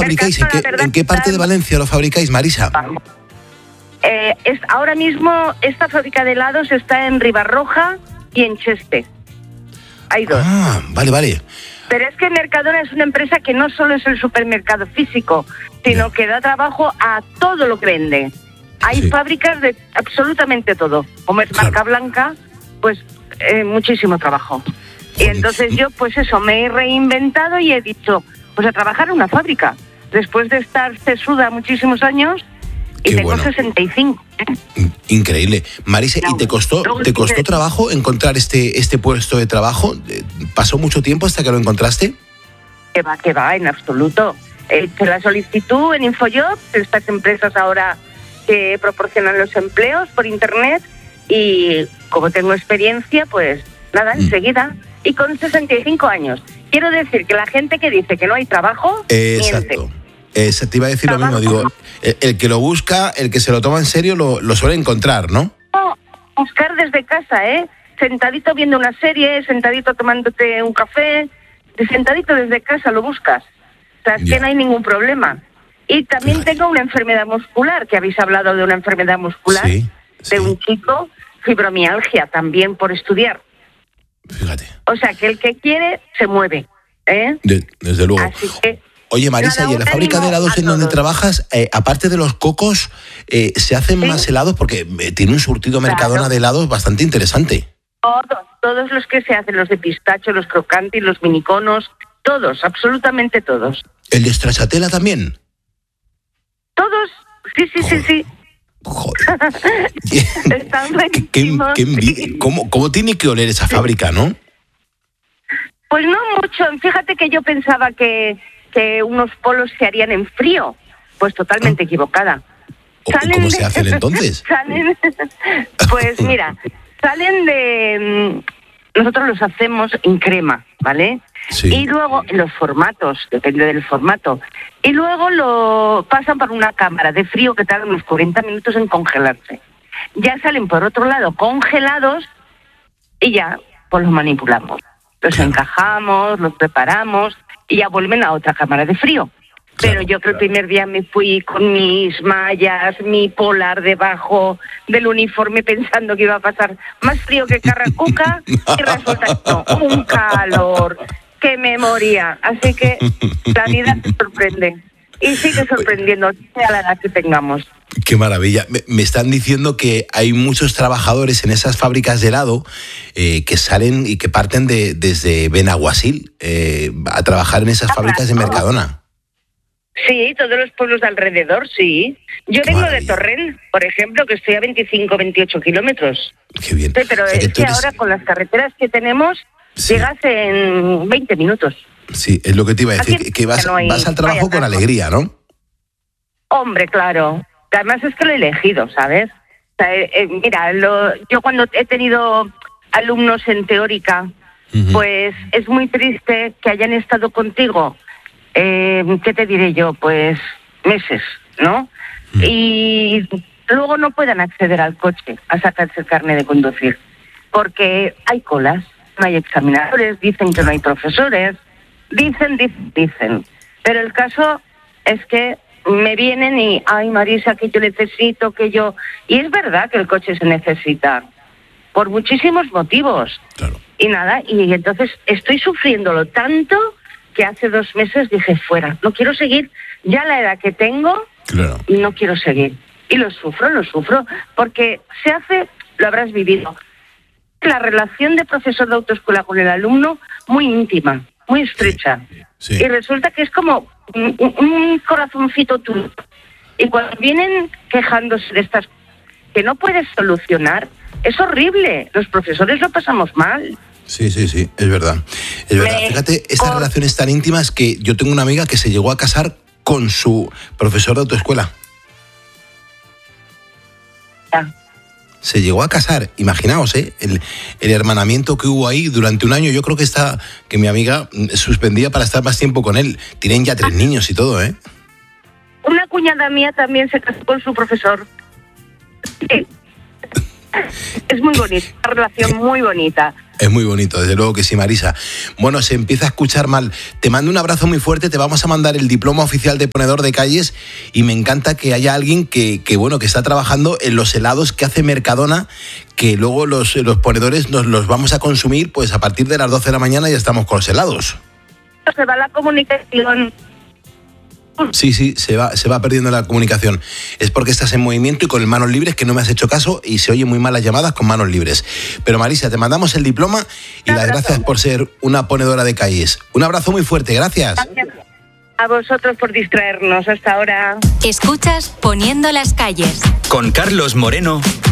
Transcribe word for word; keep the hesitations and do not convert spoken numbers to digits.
fabricáis? ¿En qué, ¿En qué parte de Valencia lo fabricáis, Marisa? Eh, es, ahora mismo esta fábrica de helados está en Ribarroja y en Cheste. Hay dos. Ah, vale, vale. Pero es que Mercadona es una empresa que no solo es el supermercado físico, sino que da trabajo a todo lo que vende. Hay sí. fábricas de absolutamente todo. Como es marca claro. blanca, pues eh, muchísimo trabajo. Joder. Y entonces yo, pues eso, me he reinventado y he dicho, pues a trabajar en una fábrica. Después de estar cesuda muchísimos años, y Qué tengo bueno. sesenta y cinco. ¿eh? Increíble. Marisa, ¿y te costó te costó trabajo encontrar este este puesto de trabajo? ¿Pasó mucho tiempo hasta que lo encontraste? Que va, que va, en absoluto. He hecho la solicitud en InfoJobs, estas empresas ahora que proporcionan los empleos por internet, y como tengo experiencia, pues nada, mm. enseguida. Y con sesenta y cinco años. Quiero decir que la gente que dice que no hay trabajo, eh, miente. Exacto. Eh, te iba a decir ¿Trabajo? Lo mismo, digo, el, el que lo busca, el que se lo toma en serio, lo, lo suele encontrar, ¿no? No, buscar desde casa, ¿eh? Sentadito viendo una serie, sentadito tomándote un café, sentadito desde casa lo buscas. O sea, es yeah. que no hay ningún problema. Y también Fíjate. tengo una enfermedad muscular, que habéis hablado de una enfermedad muscular, sí, de sí. un chico, fibromialgia, también por estudiar. Fíjate. O sea, que el que quiere, se mueve, ¿eh? De, desde luego. Así que... Oye, Marisa, ¿y en la fábrica de helados en donde trabajas, eh, aparte de los cocos, eh, se hacen ¿Sí? más helados? Porque eh, tiene un surtido Mercadona claro. de helados bastante interesante. Todos, todos los que se hacen, los de pistacho, los crocantes, los miniconos, todos, absolutamente todos. ¿El de stracciatella también? Todos, sí, sí, Joder. sí, sí. Joder. Están ¿Qué, qué envidia, ¿cómo, ¿Cómo tiene que oler esa fábrica, no? Pues no mucho. Fíjate que yo pensaba que... que unos polos se harían en frío. Pues totalmente ¿Ah? equivocada. Salen ¿Cómo de, se hacen entonces? Salen, pues mira, salen de... Nosotros los hacemos en crema, ¿vale? Sí. Y luego, en los formatos, depende del formato. Y luego lo pasan por una cámara de frío que tarda unos cuarenta minutos en congelarse. Ya salen por otro lado congelados y ya, pues los manipulamos. Los claro. encajamos, los preparamos y ya vuelven a otra cámara de frío. Pero claro, yo que el primer día me fui con mis mallas, mi polar debajo del uniforme pensando que iba a pasar más frío que Carracuca y resulta que no, un calor que me moría. Así que la vida te sorprende y sigue sorprendiendo a la edad que tengamos. Qué maravilla. Me, me están diciendo que hay muchos trabajadores en esas fábricas de helado eh, que salen y que parten de, desde Benaguasil eh, a trabajar en esas fábricas de Mercadona. Sí, todos los pueblos de alrededor, sí. Yo Qué vengo maravilla. de Torrent, por ejemplo, que estoy a veinticinco, veintiocho kilómetros. Qué bien. Sí, pero o sea, es que, que eres... ahora con las carreteras que tenemos, sí. llegas en veinte minutos. Sí, es lo que te iba a decir, Aquí que vas, no hay, vas al trabajo con alegría, ¿no? Hombre, claro. Además es que lo he elegido, ¿sabes? O sea, eh, eh, mira, lo, yo cuando he tenido alumnos en teórica, uh-huh. pues es muy triste que hayan estado contigo, eh, ¿qué te diré yo? Pues meses, ¿no? Uh-huh. Y luego no puedan acceder al coche a sacarse el carnet de conducir, porque hay colas, no hay examinadores, dicen que no hay profesores, dicen, dicen, dicen. Pero el caso es que me vienen y, ay Marisa, que yo necesito, que yo... Y es verdad que el coche se necesita, por muchísimos motivos. Claro. Y nada, y entonces estoy sufriéndolo tanto que hace dos meses dije, fuera, no quiero seguir, ya la edad que tengo, claro. y no quiero seguir. Y lo sufro, lo sufro, porque se hace, lo habrás vivido, la relación de profesor de autoescuela con el alumno muy íntima, muy estrecha. Sí, sí. Y resulta que es como un, un corazoncito tuyo. Y cuando vienen quejándose de estas que no puedes solucionar, es horrible. Los profesores lo pasamos mal. Sí, sí, sí, es verdad. Es verdad. Me... Fíjate, estas por... relaciones tan íntimas que yo tengo una amiga que se llegó a casar con su profesor de autoescuela. Ya. Se llegó a casar, imaginaos, ¿eh? El, el hermanamiento que hubo ahí durante un año. Yo creo que está que mi amiga suspendía para estar más tiempo con él. Tienen ya tres niños y todo, ¿eh? Una cuñada mía también se casó con su profesor. Sí. Es muy bonita, una relación muy bonita. Es muy bonito, desde luego que sí, Marisa. Bueno, se empieza a escuchar mal. Te mando un abrazo muy fuerte, te vamos a mandar el diploma oficial de ponedor de calles y me encanta que haya alguien que, que bueno, que está trabajando en los helados que hace Mercadona, que luego los, los ponedores nos los vamos a consumir, pues a partir de las doce de la mañana ya estamos con los helados. Se va la comunicación. Sí, sí, se va, se va perdiendo la comunicación. Es porque estás en movimiento y con manos libres, que no me has hecho caso y se oye muy mal las llamadas con manos libres. Pero Marisa, te mandamos el diploma y las gracias por ser una ponedora de calles. Un abrazo muy fuerte, gracias. Gracias a vosotros por distraernos. Hasta ahora. Escuchas Poniendo las calles. Con Carlos Moreno,